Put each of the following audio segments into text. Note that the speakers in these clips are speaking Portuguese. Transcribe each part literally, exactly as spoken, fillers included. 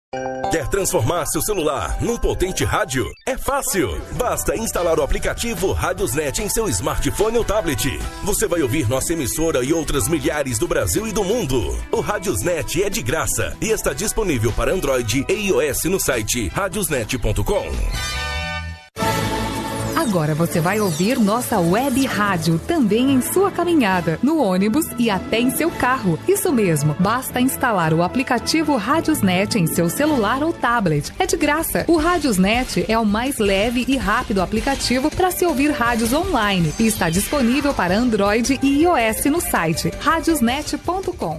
Quer transformar seu celular num potente rádio? É fácil! Basta instalar o aplicativo Radiosnet em seu smartphone ou tablet. Você vai ouvir nossa emissora e outras milhares do Brasil e do mundo. O Radiosnet é de graça e está disponível para Android e iOS no site radiosnet ponto com. Agora você vai ouvir nossa web rádio também em sua caminhada, no ônibus e até em seu carro. Isso mesmo, basta instalar o aplicativo Radiosnet em seu celular ou tablet. É de graça. O Radiosnet é o mais leve e rápido aplicativo para se ouvir rádios online e está disponível para Android e iOS no site radiosnet ponto com.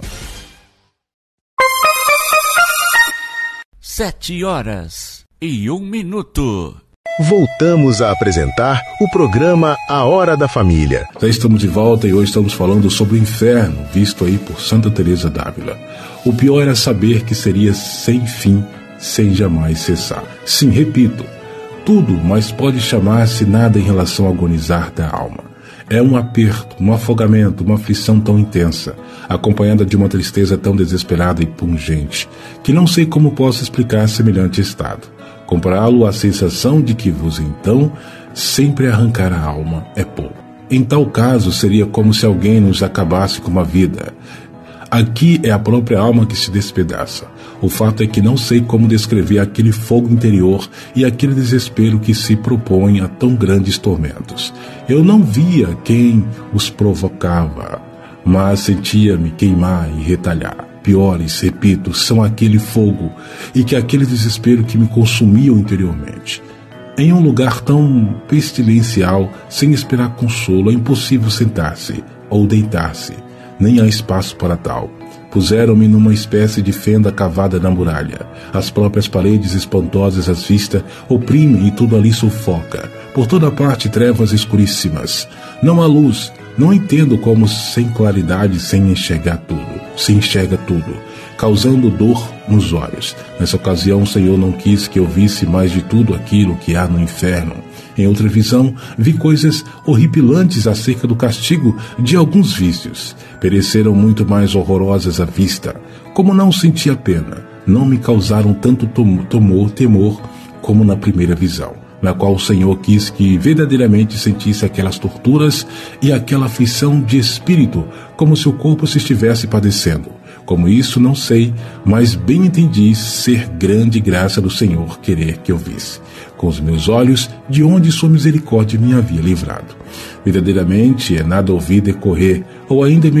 Sete horas e um minuto. Voltamos a apresentar o programa A Hora da Família. Já estamos de volta e hoje estamos falando sobre o inferno, visto aí por Santa Teresa d'Ávila. O pior era saber que seria sem fim, sem jamais cessar. Sim, repito, tudo, mas pode chamar-se nada em relação ao agonizar da alma. É um aperto, um afogamento, uma aflição tão intensa, acompanhada de uma tristeza tão desesperada e pungente, que não sei como posso explicar semelhante estado. Compará-lo à sensação de que vos então sempre arrancar a alma é pouco. Em tal caso seria como se alguém nos acabasse com uma vida. Aqui é a própria alma que se despedaça. O fato é que não sei como descrever aquele fogo interior e aquele desespero que se propõe a tão grandes tormentos. Eu não via quem os provocava, mas sentia-me queimar e retalhar. Piores, repito, são aquele fogo e que aquele desespero que me consumiam interiormente. Em um lugar tão pestilencial, sem esperar consolo, é impossível sentar-se ou deitar-se, nem há espaço para tal. Puseram-me numa espécie de fenda cavada na muralha. As próprias paredes espantosas às vistas oprimem e tudo ali sufoca. Por toda parte trevas escuríssimas. Não há luz. Não entendo como sem claridade, sem enxergar tudo. Se enxerga tudo, causando dor nos olhos. Nessa ocasião o Senhor não quis que eu visse mais de tudo aquilo que há no inferno. Em outra visão, vi coisas horripilantes acerca do castigo de alguns vícios. Pereceram muito mais horrorosas à vista. Como não senti a pena, não me causaram tanto temor, temor como na primeira visão, na qual o Senhor quis que verdadeiramente sentisse aquelas torturas e aquela aflição de espírito, como se o corpo se estivesse padecendo. Como isso, não sei, mas bem entendi ser grande graça do Senhor querer que eu visse, com os meus olhos, de onde sua misericórdia me havia livrado. Verdadeiramente é nada ouvir decorrer, ou ainda